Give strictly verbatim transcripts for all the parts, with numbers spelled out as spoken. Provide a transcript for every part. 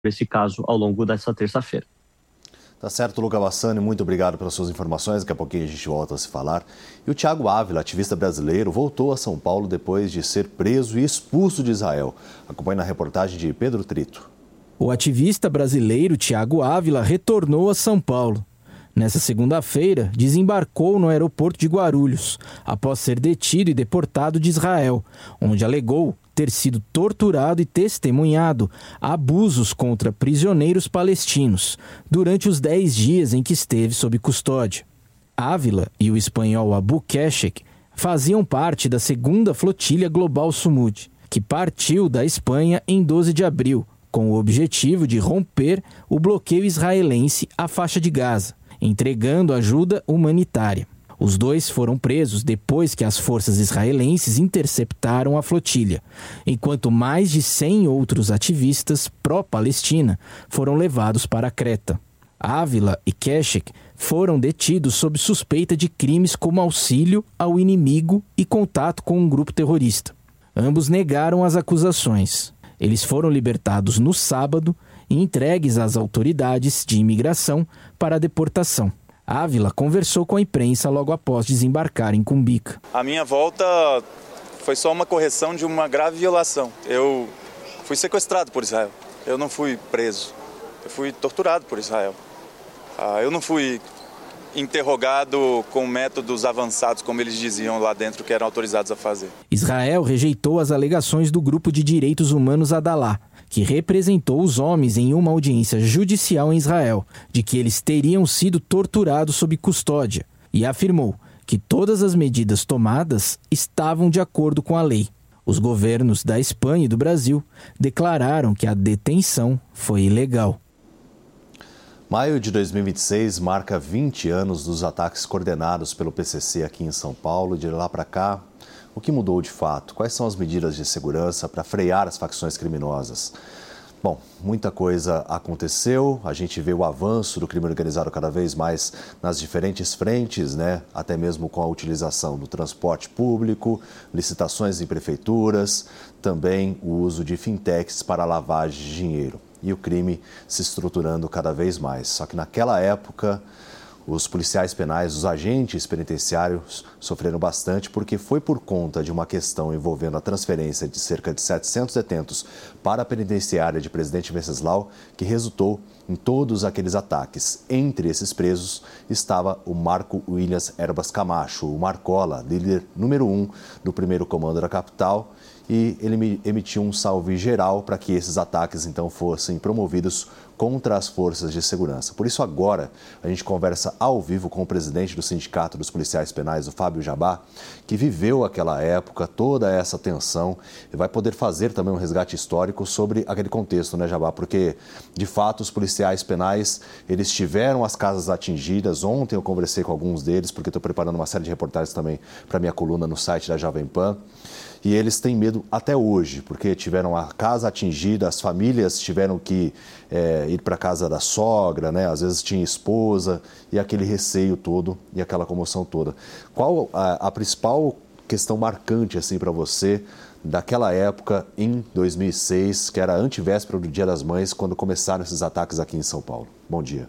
esse caso ao longo dessa terça-feira. Tá certo, Luca Bassani, muito obrigado pelas suas informações. Daqui a pouquinho a gente volta a se falar. E o Thiago Ávila, ativista brasileiro, voltou a São Paulo depois de ser preso e expulso de Israel. Acompanhe na reportagem de Pedro Trito. O ativista brasileiro Thiago Ávila retornou a São Paulo. Nessa segunda-feira, desembarcou no aeroporto de Guarulhos, após ser detido e deportado de Israel, onde alegou ter sido torturado e testemunhado abusos contra prisioneiros palestinos durante os dez dias em que esteve sob custódia. Ávila e o espanhol Abu Keshek faziam parte da segunda flotilha global Sumud, que partiu da Espanha em doze de abril, com o objetivo de romper o bloqueio israelense à faixa de Gaza, entregando ajuda humanitária. Os dois foram presos depois que as forças israelenses interceptaram a flotilha, enquanto mais de cem outros ativistas pró-Palestina foram levados para Creta. Ávila e Keshek foram detidos sob suspeita de crimes como auxílio ao inimigo e contato com um grupo terrorista. Ambos negaram as acusações. Eles foram libertados no sábado e entregues às autoridades de imigração para a deportação. Ávila conversou com a imprensa logo após desembarcar em Cumbica. A minha volta foi só uma correção de uma grave violação. Eu fui sequestrado por Israel. Eu não fui preso. Eu fui torturado por Israel. Eu não fui interrogado com métodos avançados, como eles diziam lá dentro, que eram autorizados a fazer. Israel rejeitou as alegações do grupo de direitos humanos Adalá, que representou os homens em uma audiência judicial em Israel, de que eles teriam sido torturados sob custódia, e afirmou que todas as medidas tomadas estavam de acordo com a lei. Os governos da Espanha e do Brasil declararam que a detenção foi ilegal. Maio de dois mil e vinte e seis marca vinte anos dos ataques coordenados pelo P C C aqui em São Paulo. De lá para cá, o que mudou de fato? Quais são as medidas de segurança para frear as facções criminosas? Bom, muita coisa aconteceu, a gente vê o avanço do crime organizado cada vez mais nas diferentes frentes, né? Até mesmo com a utilização do transporte público, licitações em prefeituras, também o uso de fintechs para lavagem de dinheiro. E o crime se estruturando cada vez mais. Só que naquela época, os policiais penais, os agentes penitenciários sofreram bastante porque foi por conta de uma questão envolvendo a transferência de cerca de setecentos detentos para a penitenciária de Presidente Venceslau que resultou em todos aqueles ataques. Entre esses presos estava o Marco Williams Erbas Camacho, o Marcola, líder número um do primeiro comando da capital, e ele emitiu um salve geral para que esses ataques então fossem promovidos contra as forças de segurança. Por isso agora a gente conversa ao vivo com o presidente do Sindicato dos Policiais Penais, o Fábio Jabá, que viveu aquela época, toda essa tensão, e vai poder fazer também um resgate histórico sobre aquele contexto, né, Jabá? Porque, de fato, os policiais penais, eles tiveram as casas atingidas. Ontem eu conversei com alguns deles, porque estou preparando uma série de reportagens também para minha coluna no site da Jovem Pan. E eles têm medo até hoje, porque tiveram a casa atingida, as famílias tiveram que é, ir para a casa da sogra, né? Às vezes tinha esposa, e aquele receio todo e aquela comoção toda. Qual a, a principal questão marcante assim, para você daquela época, em dois mil e seis, que era a antivéspera do Dia das Mães, quando começaram esses ataques aqui em São Paulo? Bom dia.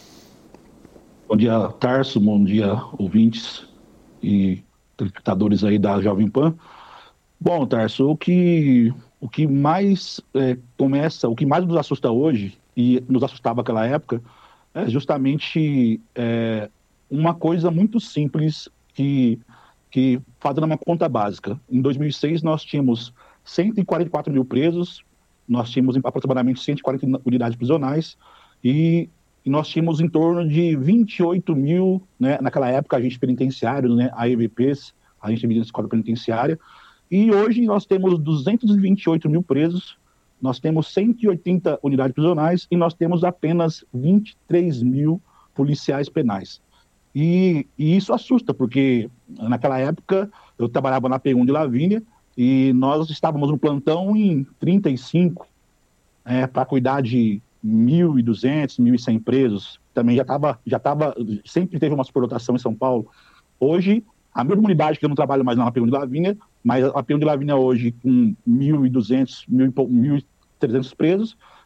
Bom dia, Tarso. Bom dia, ouvintes e telespectadores aí da Jovem Pan. Bom, Tarso, o que, o que mais é, começa, o que mais nos assusta hoje, e nos assustava naquela época, é justamente é, uma coisa muito simples que, que, fazendo uma conta básica. Em dois mil e seis, nós tínhamos cento e quarenta e quatro mil presos, nós tínhamos aproximadamente cento e quarenta unidades prisionais, e, e nós tínhamos em torno de vinte e oito mil, né, naquela época, agentes penitenciários, né, A E B Ps, agentes de escola penitenciária. E hoje nós temos duzentos e vinte e oito mil presos, nós temos cento e oitenta unidades prisionais e nós temos apenas vinte e três mil policiais penais. E, e isso assusta, porque naquela época eu trabalhava na P um de Lavínia e nós estávamos no plantão em trinta e cinco, é, para cuidar de mil e duzentos, mil e cem presos. Também já estava, já estava, sempre teve uma superlotação em São Paulo. Hoje, a mesma unidade que eu não trabalho mais na P um de Lavínia, mas a P um de Lavínia hoje com mil e duzentos, mil e trezentos presos,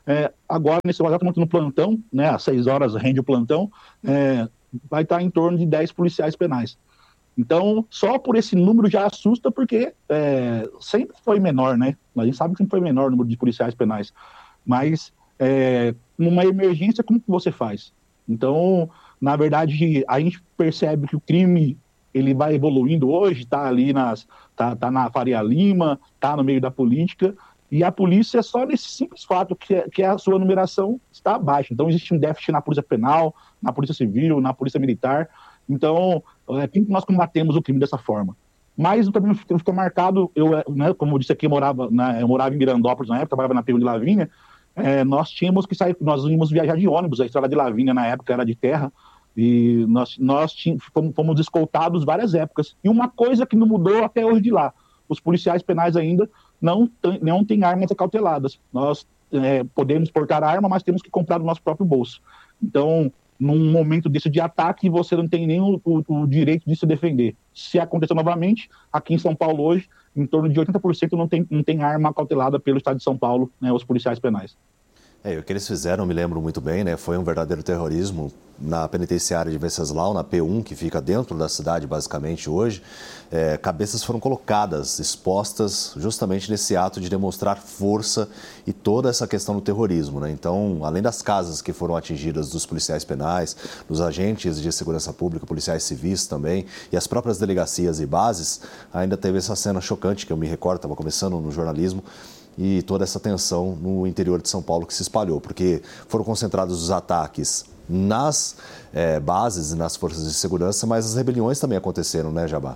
é, agora, nesse momento, no plantão, né, às seis horas rende o plantão, é, vai estar em torno de dez policiais penais. Então, só por esse número já assusta, porque é, sempre foi menor, né? A gente sabe que sempre foi menor o número de policiais penais. Mas, é, numa emergência, como que você faz? Então, na verdade, a gente percebe que o crime ele vai evoluindo hoje, está ali nas, tá, tá na Faria Lima, está no meio da política, e a polícia é só nesse simples fato que, é, que a sua numeração está baixa. Então, existe um déficit na polícia penal, na polícia civil, na polícia militar. Então, é, como que nós combatemos o crime dessa forma? Mas também ficou marcado, eu, né, como eu disse aqui, eu morava, né, eu morava em Mirandópolis na época, trabalhava na P um de Lavínia, é, nós tínhamos que sair, nós íamos viajar de ônibus, a estrada de Lavínia na época era de terra, e nós, nós tínhamos, fomos, fomos escoltados várias épocas. E uma coisa que não mudou até hoje de lá, os policiais penais ainda não, não têm armas acauteladas. Nós é, podemos portar arma, mas temos que comprar do nosso próprio bolso. Então, num momento desse de ataque, você não tem nem o, o, o direito de se defender. Se acontecer novamente, aqui em São Paulo hoje, em torno de oitenta por cento não tem, não tem arma cautelada pelo Estado de São Paulo, né, os policiais penais. É, o que eles fizeram, me lembro muito bem, né? Foi um verdadeiro terrorismo na penitenciária de Venceslau, na P um, que fica dentro da cidade, basicamente, hoje. É, cabeças foram colocadas, expostas, justamente nesse ato de demonstrar força e toda essa questão do terrorismo, né? Então, além das casas que foram atingidas dos policiais penais, dos agentes de segurança pública, policiais civis também, e as próprias delegacias e bases, ainda teve essa cena chocante, que eu me recordo, estava começando no jornalismo, e toda essa tensão no interior de São Paulo que se espalhou, porque foram concentrados os ataques nas é, bases e nas forças de segurança, mas as rebeliões também aconteceram, né, Jabá?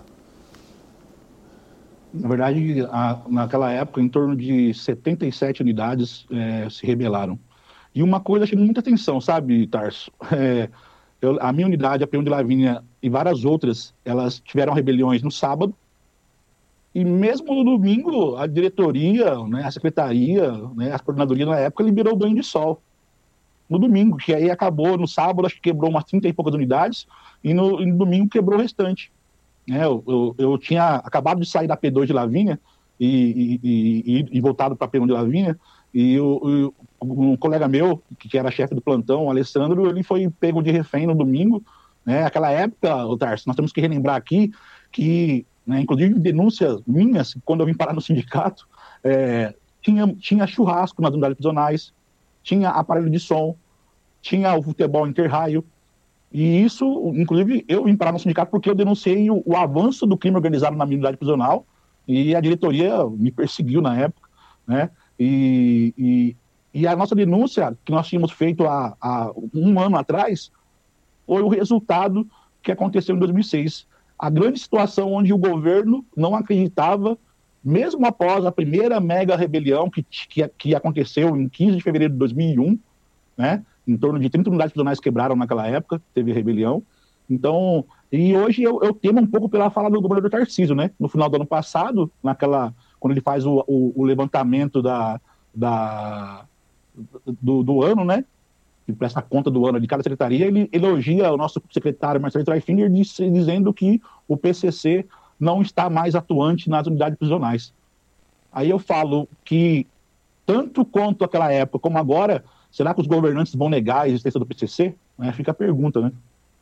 Na verdade, a, naquela época, em torno de setenta e sete unidades é, se rebelaram. E uma coisa chamou muita atenção, sabe, Tarso? É, eu, a minha unidade, a P um de Lavínia e várias outras, elas tiveram rebeliões no sábado, e mesmo no domingo, a diretoria, né, a secretaria, né, a coordenadoria na época liberou o banho de sol. No domingo, que aí acabou no sábado, acho que quebrou umas trinta e poucas unidades, e no, e no domingo quebrou o restante. É, eu, eu, eu tinha acabado de sair da P dois de Lavínia e, e, e, e voltado para a P um de Lavínia, e o, o, um colega meu, que era chefe do plantão, o Alessandro, ele foi pego de refém no domingo. Né, aquela época, o Tarso, nós temos que relembrar aqui que, né, inclusive denúncias minhas, quando eu vim parar no sindicato, é, tinha, tinha churrasco nas unidades prisionais, tinha aparelho de som, tinha o futebol interraio, e isso, inclusive, eu vim parar no sindicato porque eu denunciei o, o avanço do crime organizado na minha unidade prisional, e a diretoria me perseguiu na época, né, e, e, e a nossa denúncia, que nós tínhamos feito há, há um ano atrás, foi o resultado que aconteceu em dois mil e seis. A grande situação onde o governo não acreditava, mesmo após a primeira mega rebelião que, que, que aconteceu em quinze de fevereiro de dois mil e um, né? Em torno de trinta unidades prisionais quebraram naquela época, teve rebelião. Então, e hoje eu, eu temo um pouco pela fala do governador Tarcísio, né? No final do ano passado, naquela, quando ele faz o, o, o levantamento da, da, do, do ano, né? Que presta conta do ano de cada secretaria, ele elogia o nosso secretário Marcelo Traifinger dizendo que o P C C não está mais atuante nas unidades prisionais. Aí eu falo que, tanto quanto aquela época como agora, será que os governantes vão negar a existência do P C C? É, fica a pergunta, né?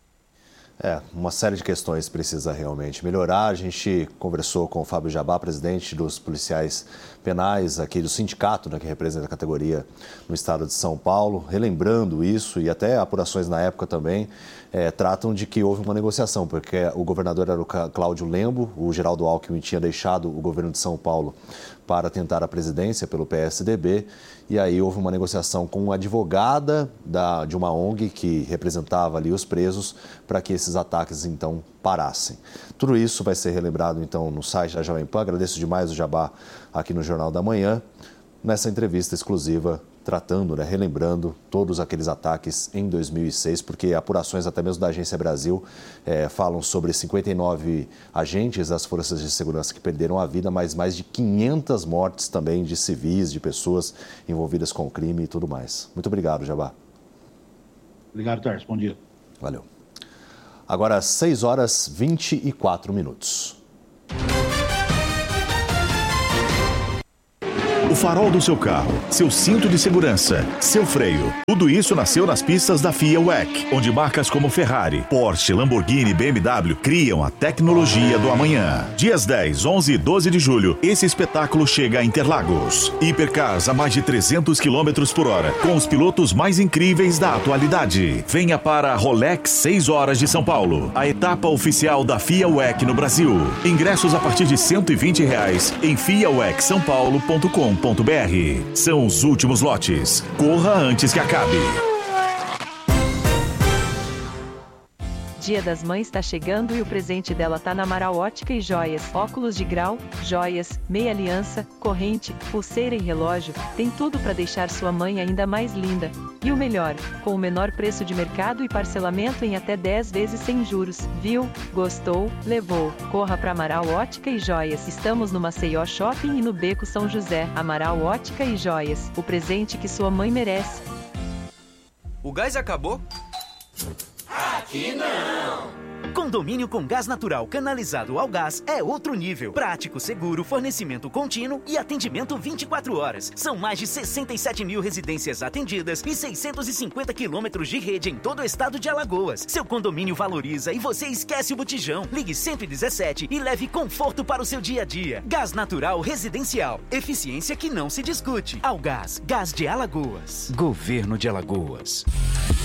É, uma série de questões precisa realmente melhorar. A gente conversou com o Fábio Jabá, presidente dos policiais penais aqui do sindicato, né, que representa a categoria no estado de São Paulo, relembrando isso, e até apurações na época também é, tratam de que houve uma negociação, porque o governador era o Cláudio Lembo, o Geraldo Alckmin tinha deixado o governo de São Paulo para tentar a presidência pelo P S D B, e aí houve uma negociação com uma advogada da, de uma O N G que representava ali os presos para que esses ataques então parassem. Tudo isso vai ser relembrado então no site da Jovem Pan. Agradeço demais o Jabá aqui no Jornal da Manhã, nessa entrevista exclusiva, tratando, né, relembrando todos aqueles ataques em dois mil e seis, porque apurações até mesmo da Agência Brasil é, falam sobre cinquenta e nove agentes das forças de segurança que perderam a vida, mas mais de quinhentas mortes também de civis, de pessoas envolvidas com o crime e tudo mais. Muito obrigado, Jabá. Obrigado, Tarso. Bom dia. Valeu. Agora, seis horas e vinte e quatro minutos. o farol do seu carro, seu cinto de segurança, seu freio. Tudo isso nasceu nas pistas da F I A W E C, onde marcas como Ferrari, Porsche, Lamborghini e B M W criam a tecnologia do amanhã. Dias dez, onze e doze de julho, esse espetáculo chega a Interlagos. Hipercars a mais de trezentos quilômetros por hora, com os pilotos mais incríveis da atualidade. Venha para a Rolex seis horas de São Paulo, a etapa oficial da F I A W E C no Brasil. Ingressos a partir de cento e vinte reais em fiawec são paulo ponto com ponto br. São os últimos lotes. Corra antes que acabe. Dia das Mães tá chegando e o presente dela tá na Amaral Ótica e Joias. Óculos de grau, joias, meia aliança, corrente, pulseira e relógio. Tem tudo para deixar sua mãe ainda mais linda. E o melhor, com o menor preço de mercado e parcelamento em até dez vezes sem juros. Viu? Gostou? Levou. Corra para Amaral Ótica e Joias. Estamos no Maceió Shopping e no Beco São José. Amaral Ótica e Joias. O presente que sua mãe merece. O gás acabou? Aqui não! Condomínio com gás natural canalizado ao gás é outro nível. Prático, seguro, fornecimento contínuo e atendimento vinte e quatro horas. São mais de sessenta e sete mil residências atendidas e seiscentos e cinquenta quilômetros de rede em todo o estado de Alagoas. Seu condomínio valoriza e você esquece o botijão. Ligue cento e dezessete e leve conforto para o seu dia a dia. Gás natural residencial. Eficiência que não se discute. Algás, Gás de Alagoas. Governo de Alagoas.